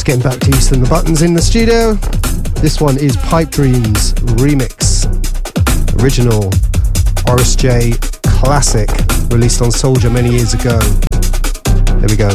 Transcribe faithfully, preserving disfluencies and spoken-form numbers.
Just getting back to Easton the Buttons in the studio. This one is Pipe Dreams Remix. Original Oris J classic, released on Soldier many years ago. There we go.